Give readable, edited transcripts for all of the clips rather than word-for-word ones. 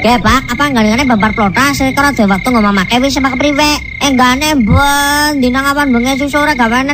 Ge Pak, apa enggane babar plotas karo de waktu ngomong make wis apa kepriwe? Enggane ben dina ngawan bengi susu ora gawane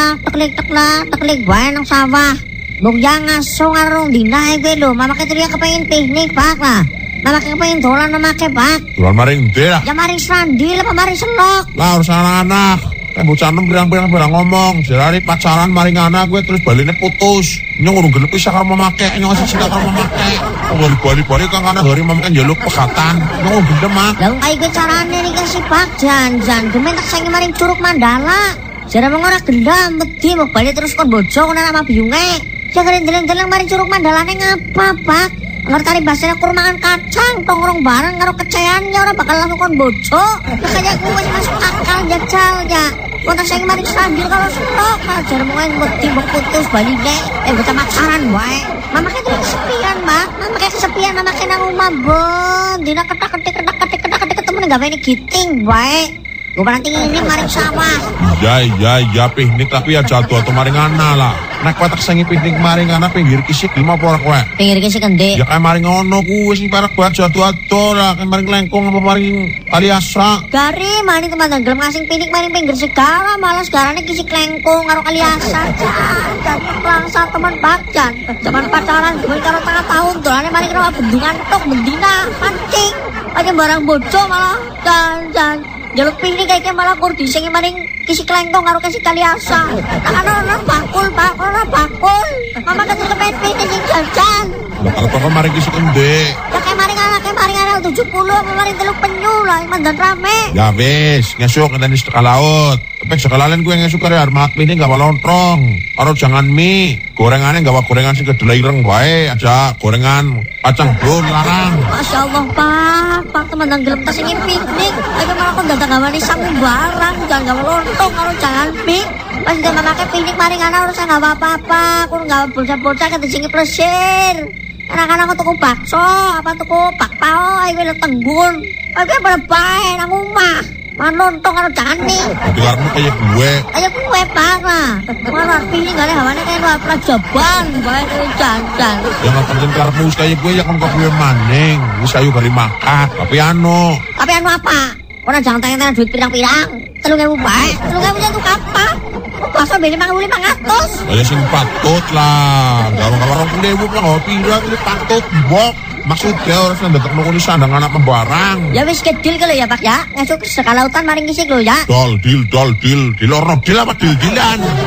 teklik wae nang sawah. Mbok jangan ngaso karo dina iki lho, mamake Tria kepengin piknik Pak lah. Mamake kepengin dolan mamake Pak. Dolan maring ndi lah? Ya maring Srandil apa maring Selok? Lah urusan anak-anak. Bocah nom pirang-pirang ngomong, jerari pacaran maring anak gue terus baline putus. Nyong urung gelem pisah karo mamake, nyong sing karo mamake. Bali-bali kang ana hari mamake njaluk pegatan. Nyong gendem ah. Lah kaya gue carane iki si Pak Janjan, demen tak sange maring Curug Mandala. Jare mung ora gendam, wedi mau bali terus kon bojo kon ana biyunge. Jare ndeleng-ndeleng maring Curug Mandalane ngapa, Pak? Ngertari bahasanya kurmangan kacang tongkrong bareng karo kecayannya ora bakal langsung kon bojo. Makanya gue masuk akal jajal ya. Kontak saya kemarin Srandil kalau Selok ajar mau wedi mbok putus baline bocah pacaran wae. Mama kayak kesepian, Mak. Mama kayak kesepian, mama kayak nang omah bon. Dina ketak-ketik ketemu gawe ini giting wae. Gue nanti ini maring sawah. Ya piknik tapi ya jadwal atau maring ana lah. Nek patak sangi piknik maring ana pinggir kisik lima ora kowe. Pinggir kisik endi? Ya kayak maring ono kuwi sing parek banget jadwal lah kayak maring lengkong apa maring Kaliasa. Gari maring teman gelem ngasing piknik maring pinggir segara malah segarane kisik lengkong karo Kaliasa. Jan langsa teman Bakjan. Zaman pacaran gue karo tengah tahun dolane maring rawa bendungan tok bendina mancing. Aja barang bojo malah jan. Jaluk piknik kayak malah kurdi sing maring kisik lengkong karo kisik Kaliasa. Ana bakul, Pak, ora bakul. Mama kepen piknik sing jajan. Lah kalau maring kisik endi? Ya kayak maring anak 70 apa maring 3 penyu lah mandan rame. Ya wis, ngesuk ngenteni sekal laut. Tapi sekalalen gue ngesuk karo armat piknik gawa lontrong. Karo jangan mie, gorengane gawa gorengan sing kedelai ireng wae aja gorengan kacang brol larang. Masyaallah, Pak teman gelem tas sing piknik. Ayo malah kok dadak gawani sangu barang, jangan gawa lontong karo jangan mie. Pas udah memakai piknik maring anak urusan gak apa-apa, kurang gak bocah-bocah kata singi plesir. Anak-anak tuku bakso, apa tuku bakpao, ayo lo tenggun. Ayo berbae nang omah. Man lontong karo jangan mie. Jadi karena kayak gue. Kayak gue Pak lah. Malah piknik gak ada hawane kayak lo pelajaban, bae kayak jangan. Yang gak penting karepmu kayak gue ya kan kok gue maning. Wis ayo kali makan. Tapi anu apa? Orang jangan tanya-tanya duit pirang-pirang. 3.000 bae. 3.000 untuk apa? Masa beli 5.500? Ayo sing patut lah. Gawang-gawang 20.000 lah gak pirang ini patut bok. Maksudnya harus ngedetek nukuni sandang anak pembarang. Ya wis kedil kalau ya Pak ya. Ngasuk sekalautan maring kisik lo ya. Dol, deal. Dilorno deal apa deal-dealan?